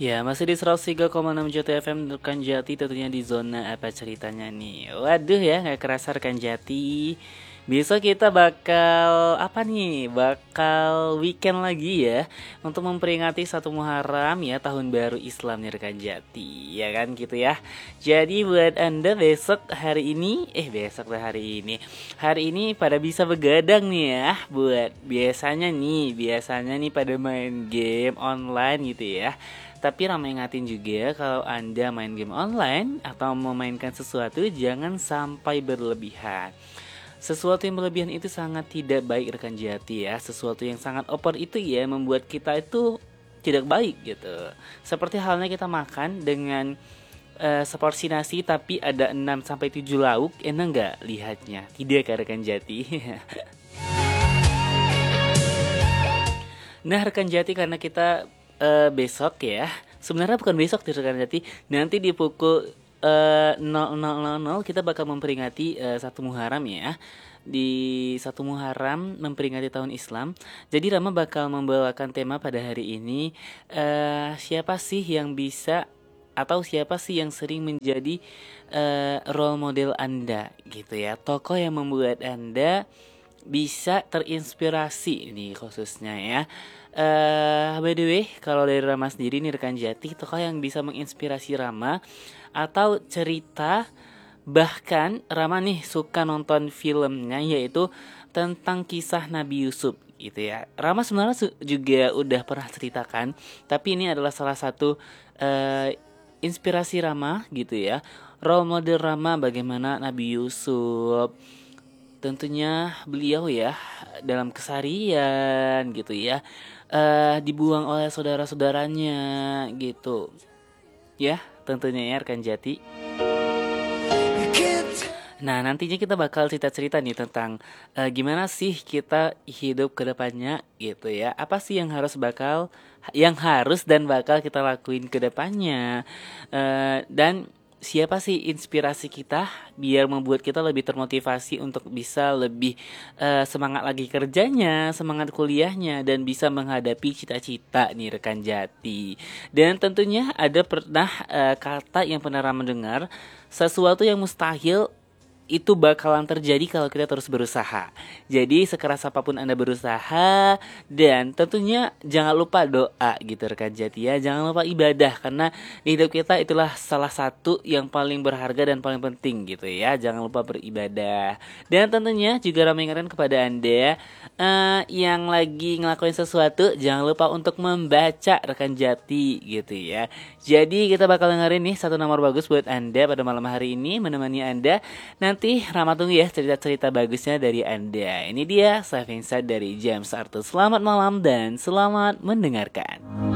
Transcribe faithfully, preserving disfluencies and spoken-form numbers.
Ya, masih di seratus tiga koma enam Jati F M rekan Jati, tentunya di zona apa ceritanya nih. Waduh ya, nggak kerasa rekan Jati. Besok kita bakal apa nih? Bakal weekend lagi ya untuk memperingati satu Muharram ya, tahun baru Islam nih rekan Jati. Ya kan gitu ya. Jadi buat Anda besok hari ini, eh besok lah hari ini. Hari ini pada bisa begadang nih ya. Buat biasanya nih, biasanya nih pada main game online gitu ya. Tapi ramai ingatin juga kalau Anda main game online atau memainkan sesuatu jangan sampai berlebihan. Sesuatu yang berlebihan itu sangat tidak baik rekan Jati ya. Sesuatu yang sangat over itu ya membuat kita itu tidak baik gitu. Seperti halnya kita makan dengan uh, seporsi nasi tapi ada enam sampai tujuh lauk, enak nggak lihatnya? Tidak kan rekan Jati? Nah rekan Jati, karena kita uh, besok ya, sebenarnya bukan besok di rekan Jati, nanti di pukul uh, nol nol nol nol kita bakal memperingati uh, satu Muharram ya. Di satu Muharram memperingati tahun Islam. Jadi Rama bakal membawakan tema pada hari ini, uh, siapa sih yang bisa atau siapa sih yang sering menjadi uh, role model Anda gitu ya, tokoh yang membuat Anda bisa terinspirasi ini khususnya ya. Uh, by the way, kalau dari Rama sendiri nih rekan Jati, tokoh yang bisa menginspirasi Rama atau cerita, bahkan Rama nih suka nonton filmnya yaitu tentang kisah Nabi Yusuf gitu ya. Rama sebenarnya juga udah pernah ceritakan, tapi ini adalah salah satu uh, inspirasi Rama gitu ya. Role model Rama bagaimana Nabi Yusuf. Tentunya beliau ya dalam keseharian gitu ya, uh, dibuang oleh saudara-saudaranya gitu ya, tentunya ya rekan Jati. Nah nantinya kita bakal cerita-cerita nih tentang uh, gimana sih kita hidup ke depannya gitu ya. Apa sih yang harus bakal yang harus dan bakal kita lakuin ke depannya, uh, dan siapa sih inspirasi kita biar membuat kita lebih termotivasi untuk bisa lebih uh, semangat lagi kerjanya, semangat kuliahnya, dan bisa menghadapi cita-cita nih rekan Jati. Dan tentunya ada pernah uh, kata yang pernah Rama mendengar, sesuatu yang mustahil itu bakalan terjadi kalau kita terus berusaha. Jadi sekeras apapun Anda berusaha, dan tentunya jangan lupa doa gitu rekan Jati ya. Jangan lupa ibadah, karena di hidup kita itulah salah satu yang paling berharga dan paling penting gitu ya. Jangan lupa beribadah. Dan tentunya juga Rama ingatkan kepada Anda uh, yang lagi ngelakuin sesuatu, jangan lupa untuk membaca rekan Jati gitu ya. Jadi kita bakal dengerin nih satu nomor bagus buat Anda pada malam hari ini, menemani Anda. Nanti Rama tunggu ya cerita-cerita bagusnya dari Anda. Ini dia Safinsa dari James Arthur. Selamat malam dan selamat mendengarkan.